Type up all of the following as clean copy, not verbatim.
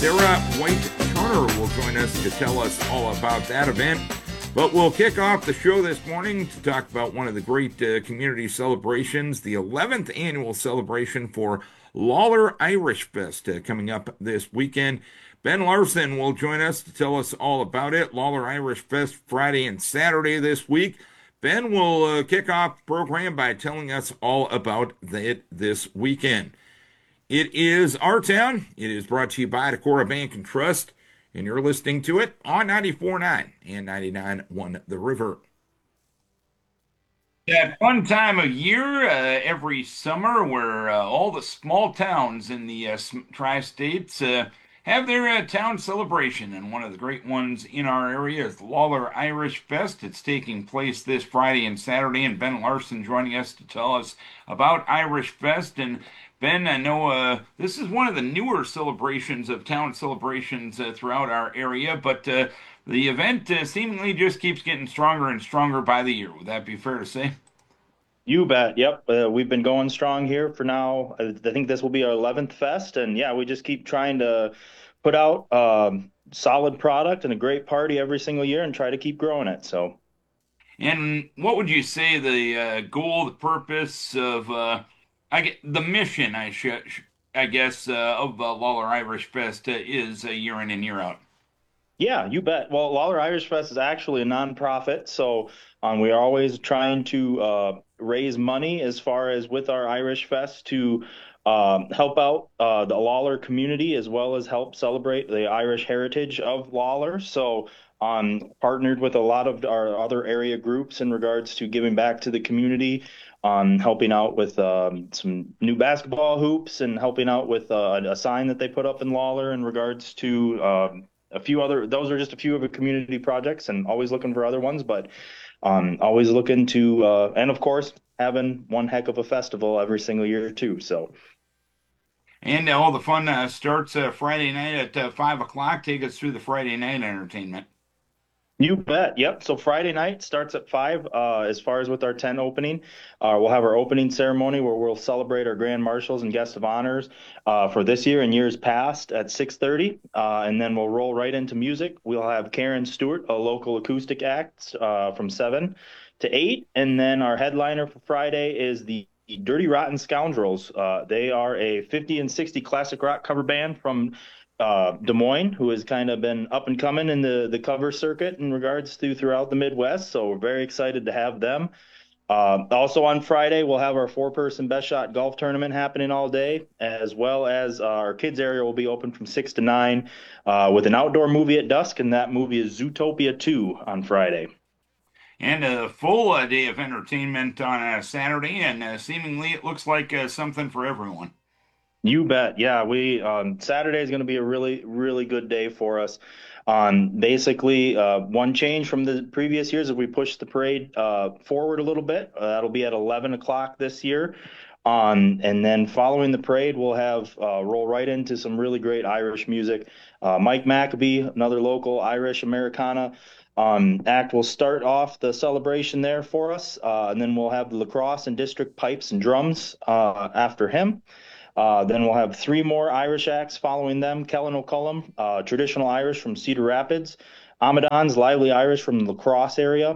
Sarah White Turner will join us to tell us all about that event. But we'll kick off the show this morning to talk about one of the great community celebrations, the 11th annual celebration for Lawler Irish Fest coming up this weekend. Ben Larson will join us to tell us all about it. Lawler Irish Fest Friday and Saturday this week. Ben will kick off the program by telling us all about it this weekend. It is Our Town. It is brought to you by Decorah Bank and Trust, and you're listening to it on 94.9 and 99.1 The River. That fun time of year every summer where all the small towns in the tri-states have their town celebration, and one of the great ones in our area is Lawler Irish Fest. It's taking place this Friday and Saturday, and Ben Larson joining us to tell us about Irish Fest. And Ben, I know this is one of the newer celebrations of town celebrations throughout our area, but the event seemingly just keeps getting stronger and stronger by the year. Would that be fair to say? You bet. Yep. We've been going strong here for now. I think this will be our 11th fest. And yeah, we just keep trying to put out solid product and a great party every single year and try to keep growing it. So, And what would you say the goal, the purpose of, the mission, I guess, of Lawler Irish Fest is year in and year out? yeah, you bet. Well, Lawler Irish Fest is actually a nonprofit. So we are always trying to raise money as far as with our Irish Fest to help out the Lawler community as well as help celebrate the Irish heritage of Lawler. So partnered with a lot of our other area groups in regards to giving back to the community, helping out with some new basketball hoops and helping out with a sign that they put up in Lawler in regards to a few other, those are just a few of the community projects and always looking for other ones, but always looking to, and of course, having one heck of a festival every single year too. So, And all the fun starts Friday night at 5 o'clock. Take us through the Friday night entertainment. you bet. Yep. So Friday night starts at 5. As far as with our 10 opening, we'll have our opening ceremony where we'll celebrate our grand marshals and guests of honors for this year and years past at 6:30, and then we'll roll right into music. We'll have Karen Stewart, a local acoustic act, from 7 to 8, and then our headliner for Friday is the Dirty Rotten Scoundrels. They are a 50 and 60 classic rock cover band from Des Moines, who has kind of been up and coming in the cover circuit in regards to throughout the Midwest. So we're very excited to have them. Also on Friday, we'll have our four-person best shot golf tournament happening all day, as well as our kids area will be open from 6 to 9 with an outdoor movie at dusk, and that movie is Zootopia 2 on Friday. And a full day of entertainment on Saturday, and seemingly it looks like something for everyone. You bet. Yeah, we Saturday is going to be a really, really good day for us. Basically, one change from the previous years is we pushed the parade forward a little bit. That'll be at 11 o'clock this year. And then following the parade, we'll have roll right into some really great Irish music. Mike Maccabee, another local Irish Americana act, will start off the celebration there for us. And then we'll have the lacrosse and district pipes and drums after him. Then we'll have three more Irish acts following them. Kellen O'Cullum, traditional Irish from Cedar Rapids. Amadon's lively Irish from the La Crosse area.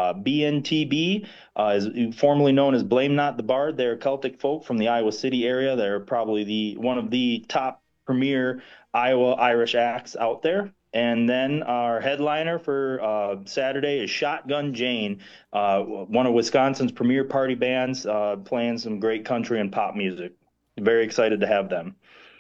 BNTB is formerly known as Blame Not the Bard. They're Celtic folk from the Iowa City area. They're probably the one of the top premier Iowa Irish acts out there. And then our headliner for Saturday is Shotgun Jane, one of Wisconsin's premier party bands, playing some great country and pop music. Very excited to have them.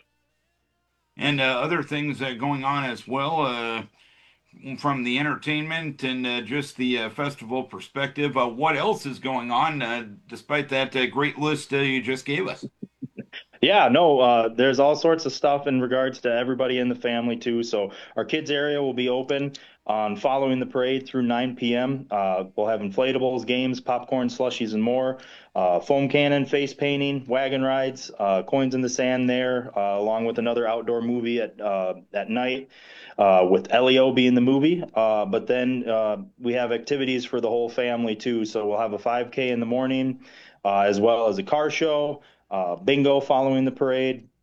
And other things going on as well from the entertainment and just the festival perspective. What else is going on despite that great list you just gave us? Yeah, no, there's all sorts of stuff in regards to everybody in the family too. So our kids area will be open on following the parade through 9 p.m. We'll have inflatables, games, popcorn, slushies, and more. Foam cannon, face painting, wagon rides, coins in the sand there, along with another outdoor movie at night, with Elio being the movie. But then we have activities for the whole family too. So we'll have a 5K in the morning, as well as a car show, bingo following the parade,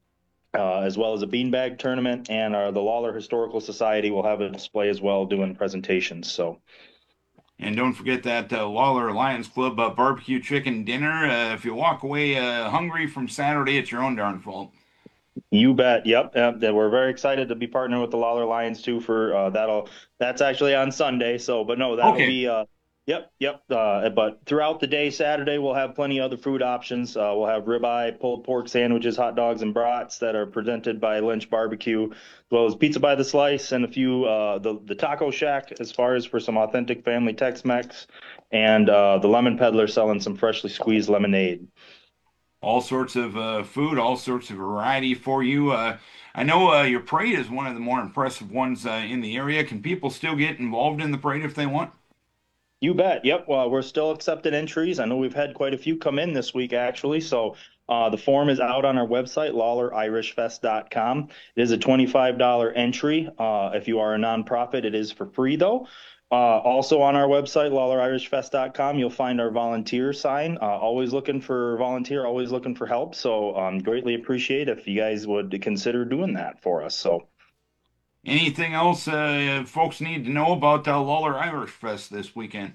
as well as a beanbag tournament, and the Lawler Historical Society will have a display as well, doing presentations. So. And don't forget that Lawler Lions Club barbecue chicken dinner. If you walk away hungry from Saturday, it's your own darn fault. You bet. Yep. We're very excited to be partnering with the Lawler Lions too for that's actually on Sunday. So, but no, that'll Okay. be yep. But throughout the day, Saturday, we'll have plenty of other food options. We'll have ribeye, pulled pork sandwiches, hot dogs, and brats that are presented by Lynch Barbecue, as well as pizza by the slice and a few the Taco Shack as far as for some authentic family Tex-Mex, and the Lemon Peddler selling some freshly squeezed lemonade. All sorts of food, all sorts of variety for you. I know your parade is one of the more impressive ones in the area. Can people still get involved in the parade if they want? You bet. Yep. Well, we're still accepting entries. I know we've had quite a few come in this week, actually. So the form is out on our website, lawleririshfest.com. It is a $25 entry. If you are a nonprofit, it is for free, though. Also on our website, lawleririshfest.com, you'll find our volunteer sign. Always looking for volunteer, always looking for help. So greatly appreciate if you guys would consider doing that for us. So. Anything else folks need to know about Lawler Irish Fest this weekend?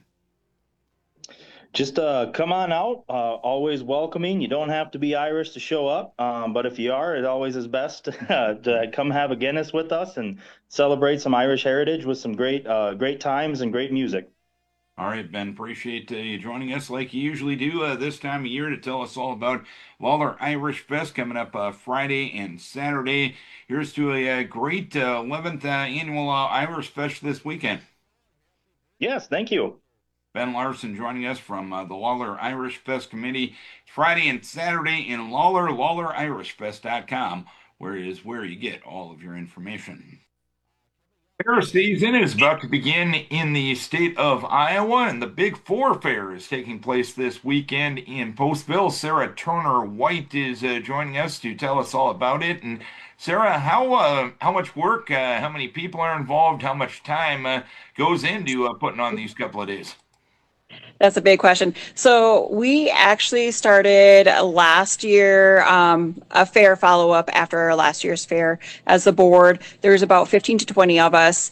Just come on out. Always welcoming. You don't have to be Irish to show up, but if you are, it always is best to come have a Guinness with us and celebrate some Irish heritage with some great times and great music. All right, Ben, appreciate you joining us like you usually do this time of year to tell us all about Lawler Irish Fest coming up Friday and Saturday. Here's to a great 11th annual Irish Fest this weekend. Yes, thank you. Ben Larson joining us from the Lawler Irish Fest Committee Friday and Saturday in Lawler, lawleririshfest.com, where is where you get all of your information. Fair season is about to begin in the state of Iowa, and the Big Four Fair is taking place this weekend in Postville. Sarah Turner White is joining us to tell us all about it. And Sarah, how much work, how many people are involved, how much time goes into putting on these couple of days? That's a big question. So we actually started last year a fair follow-up after our last year's fair as the board. There's about 15 to 20 of us.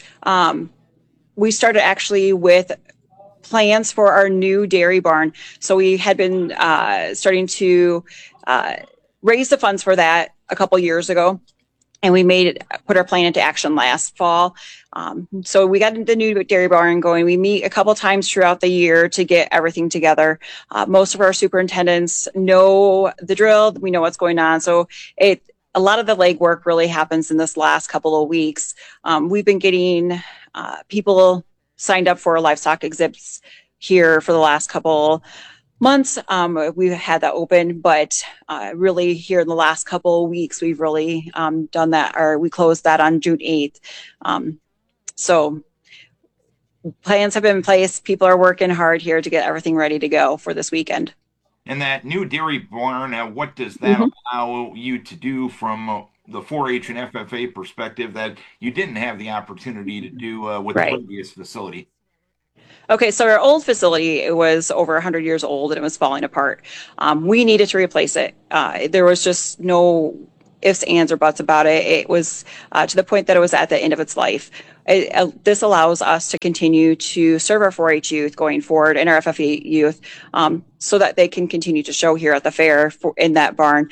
We started actually with plans for our new dairy barn. So we had been starting to raise the funds for that a couple years ago. And we put our plan into action last fall. So we got the new dairy barn going. We meet a couple times throughout the year to get everything together. Most of our superintendents know the drill. We know what's going on. So a lot of the legwork really happens in this last couple of weeks. We've been getting people signed up for livestock exhibits here for the last couple months. We've had that open, but really here in the last couple of weeks, we've really done that, or we closed that on June 8th. So plans have been in place. People are working hard here to get everything ready to go for this weekend. And that new dairy barn, what does that allow you to do from the 4-H and FFA perspective that you didn't have the opportunity to do with the previous facility? Okay, so our old facility, it was over 100 years old and it was falling apart. We needed to replace it. There was just no ifs, ands, or buts about it. It was to the point that it was at the end of its life. This allows us to continue to serve our 4-H youth going forward and our FFA youth so that they can continue to show here at the fair in that barn.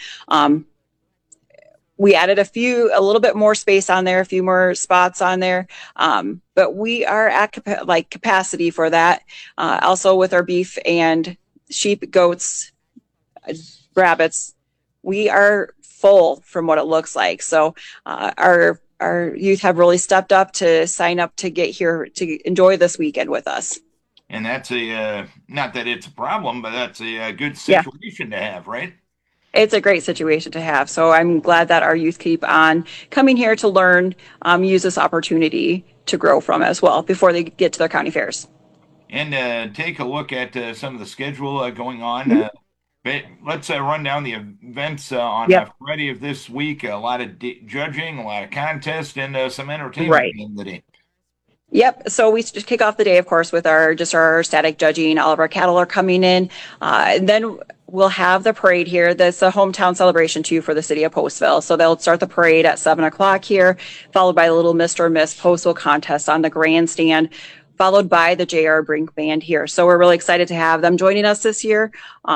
We added a little bit more space on there, a few more spots on there. But we are at capacity for that. Also with our beef and sheep, goats, rabbits, we are full from what it looks like. So our youth have really stepped up to sign up to get here to enjoy this weekend with us. And that's not that it's a problem, but that's a good situation to have, right? It's a great situation to have. So I'm glad that our youth keep on coming here to learn, use this opportunity to grow from as well before they get to their county fairs. And take a look at some of the schedule going on. Let's run down the events on Friday of this week. A lot of judging, a lot of contests, and some entertainment in the day. Yep. So we just kick off the day, of course, with our static judging. All of our cattle are coming in. And then we'll have the parade here. That's a hometown celebration too for the city of Postville. So they'll start the parade at 7 o'clock here, followed by a little Mr. or Miss Postville contest on the grandstand, followed by the J.R. Brink band here. So we're really excited to have them joining us this year.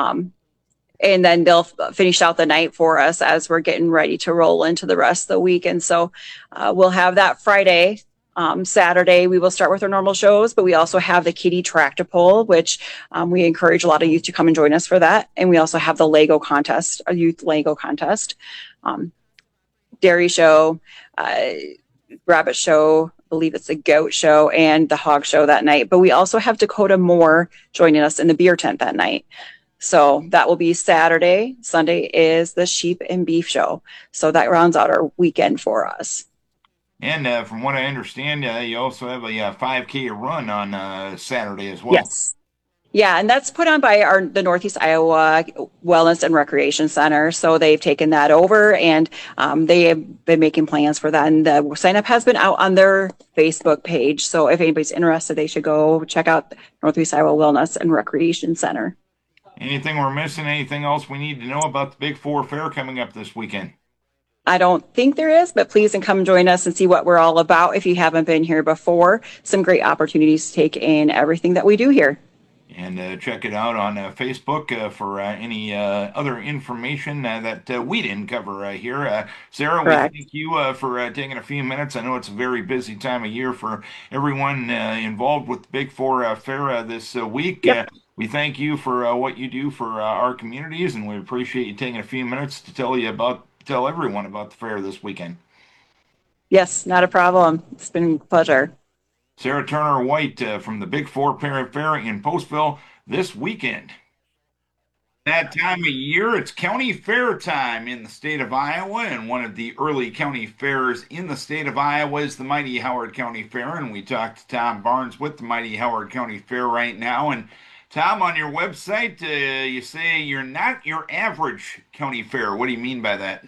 And then they'll finish out the night for us as we're getting ready to roll into the rest of the week. And so we'll have that Friday. Saturday, we will start with our normal shows, but we also have the Kitty Tractor Pull, which we encourage a lot of youth to come and join us for that. And we also have the Lego contest, a youth Lego contest, dairy show, rabbit show, I believe it's a goat show, and the hog show that night. But we also have Dakota Moore joining us in the beer tent that night. So that will be Saturday. Sunday is the sheep and beef show. So that rounds out our weekend for us. And from what I understand, you also have a 5K run on Saturday as well. Yes. Yeah, and that's put on by the Northeast Iowa Wellness and Recreation Center. So they've taken that over, and they have been making plans for that. And the sign up has been out on their Facebook page. So if anybody's interested, they should go check out Northeast Iowa Wellness and Recreation Center. Anything we're missing? Anything else we need to know about the Big Four Fair coming up this weekend? I don't think there is, but please and come join us and see what we're all about if you haven't been here before. Some great opportunities to take in everything that we do here. And check it out on Facebook for any other information that we didn't cover here. Sarah, Correct. we thank you for taking a few minutes. I know it's a very busy time of year for everyone involved with the Big Four Fair this week. Yep. We thank you for what you do for our communities, and we appreciate you taking a few minutes to tell everyone about the fair this weekend. Yes, not a problem. It's been a pleasure. Sarah Turner White from the Big Four Fair in Postville this weekend. That time of year, it's county fair time in the state of Iowa, and one of the early county fairs in the state of Iowa is the Mighty Howard County Fair, and we talked to Tom Barnes with the Mighty Howard County Fair right now. And Tom, on your website, you say you're not your average county fair. What do you mean by that?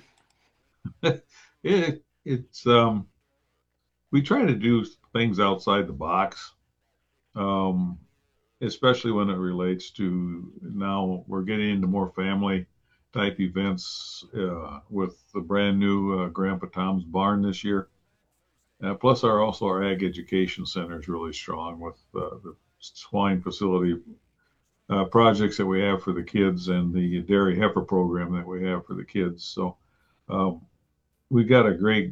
It's we try to do things outside the box, especially when it relates to now we're getting into more family type events with the brand new Grandpa Tom's Barn this year. Plus, our ag education center is really strong with the swine facility projects that we have for the kids and the dairy heifer program that we have for the kids. So we've got a great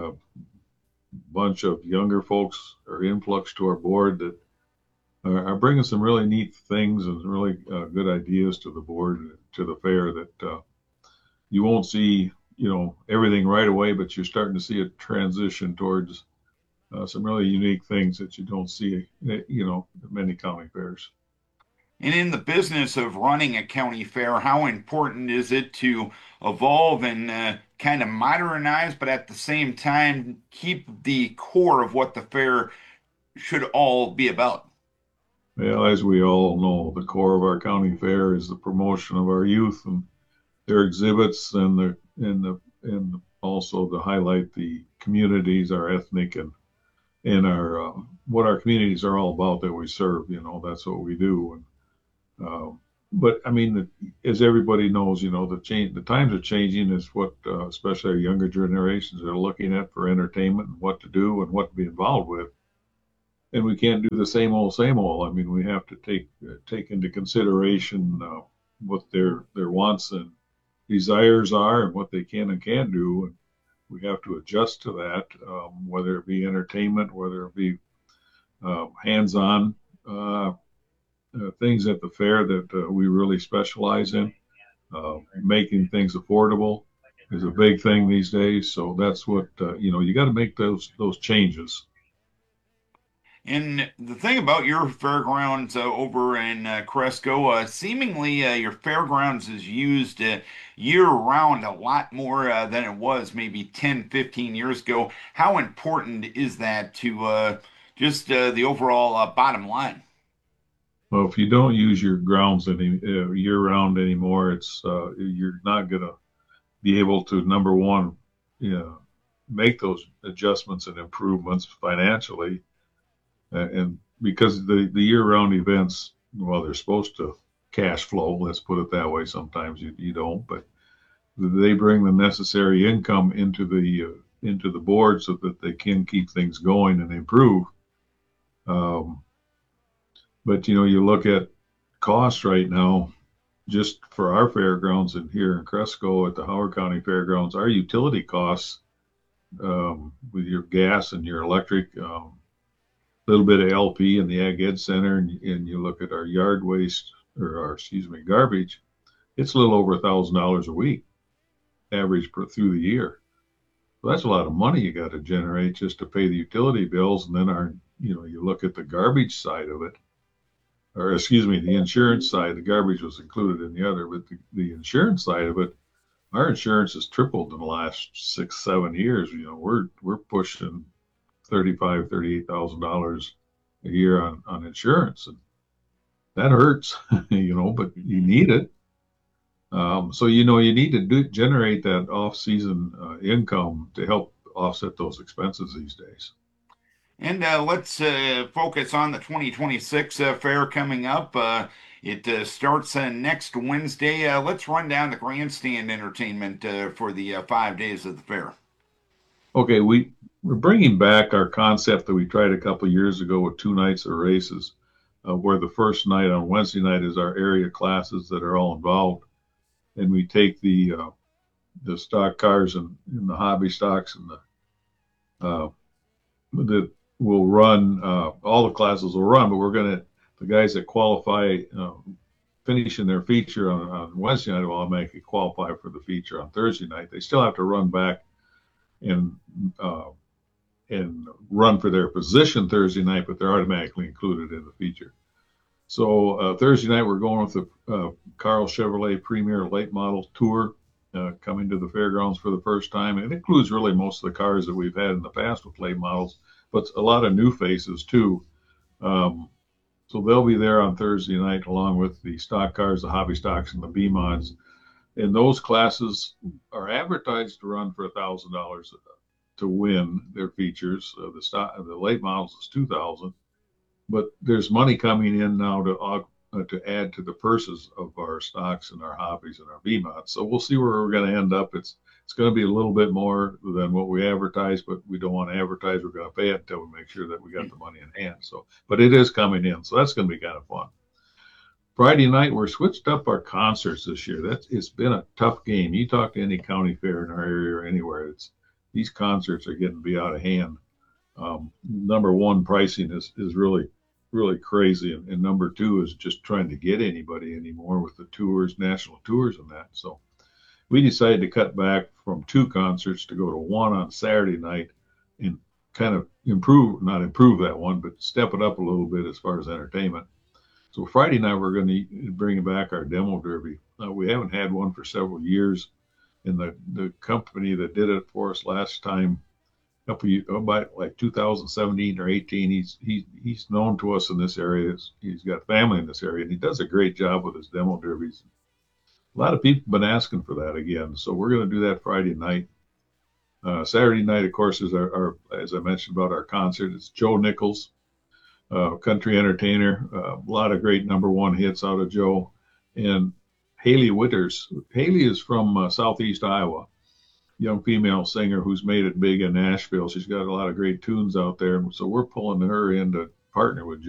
bunch of younger folks or influx to our board that are bringing some really neat things and really good ideas to the board, to the fair that you won't see, everything right away, but you're starting to see a transition towards some really unique things that you don't see, at many county fairs. And in the business of running a county fair, how important is it to evolve and kind of modernize, but at the same time keep the core of what the fair should all be about? Well, as we all know, the core of our county fair is the promotion of our youth and their exhibits, and also to highlight the communities, our ethnic and our what our communities are all about that we serve. That's what we do. And but I mean, as everybody knows, the times are changing. Is what especially our younger generations are looking at for entertainment and what to do and what to be involved with. And we can't do the same old, same old. I mean, we have to take into consideration what their wants and desires are and what they can and can't do. And we have to adjust to that, whether it be entertainment, whether it be hands-on things at the fair that we really specialize in. Making things affordable is a big thing these days. So that's what, you got to make those changes. And the thing about your fairgrounds over in Cresco, seemingly your fairgrounds is used year-round a lot more than it was maybe 10, 15 years ago. How important is that to just the overall bottom line? Well, if you don't use your grounds year-round anymore, you're not going to be able to, number one, make those adjustments and improvements financially. And because the year-round events, well, they're supposed to cash flow. Let's put it that way. Sometimes you don't, but they bring the necessary income into the board so that they can keep things going and improve. But you look at costs right now, just for our fairgrounds and here in Cresco at the Howard County Fairgrounds, our utility costs with your gas and your electric, little bit of LP in the Ag Ed Center, and you look at our yard waste garbage, it's a little over $1,000 a week average through the year. So that's a lot of money you got to generate just to pay the utility bills, and then you look at the garbage side of it, or excuse me, the insurance side. The garbage was included in the other, but the insurance side of it, our insurance has tripled in the last 6-7 years. We're pushing $38,000 a year on insurance, and that hurts, but you need it. So you need to generate that off-season income to help offset those expenses these days. And let's focus on the 2026 fair coming up. It starts next Wednesday. Let's run down the grandstand entertainment for the 5 days of the fair. Okay, we're bringing back our concept that we tried a couple of years ago with 2 nights of races, where the first night on Wednesday night is our area classes that are all involved, and we take the stock cars and the hobby stocks and that will run. All the classes will run, but the guys that qualify finishing their feature on Wednesday night will automatically qualify for the feature on Thursday night. They still have to run back and run for their position Thursday night, but they're automatically included in the feature. So Thursday night we're going with the Carl Chevrolet Premier Late Model Tour coming to the fairgrounds for the first time. It includes really most of the cars that we've had in the past with late models, but a lot of new faces too. So they'll be there on Thursday night along with the stock cars, the hobby stocks, and the B-mods. And those classes are advertised to run for $1,000 to win their features. The late models is $2,000, but there's money coming in now to add to the purses of our stocks and our hobbies and our B-mods. So we'll see where we're going to end up. It's going to be a little bit more than what we advertise, but we don't want to advertise. We're going to pay it until we make sure that we got the money in hand. So, but it is coming in, so that's going to be kind of fun. Friday night, we're switched up our concerts this year. It's been a tough game. You talk to any county fair in our area or anywhere, these concerts are getting to be out of hand. Number one, pricing is really, really crazy, and number two is just trying to get anybody anymore with the tours, national tours, and that. So we decided to cut back from 2 concerts to go to 1 on Saturday night and kind of not improve that one, but step it up a little bit as far as entertainment. So Friday night, we're going to bring back our demo derby. We haven't had one for several years, and the company that did it for us last time, about like 2017 or 18, he's known to us in this area. He's got family in this area, and he does a great job with his demo derbies. A lot of people have been asking for that again, so we're going to do that Friday night. Saturday night, of course, is our as I mentioned about our concert. It's Joe Nichols, country entertainer. A lot of great number 1 hits out of Joe. And Haley Witters. Haley is from southeast Iowa, young female singer who's made it big in Nashville. She's got a lot of great tunes out there, so we're pulling her in to partner with Joe.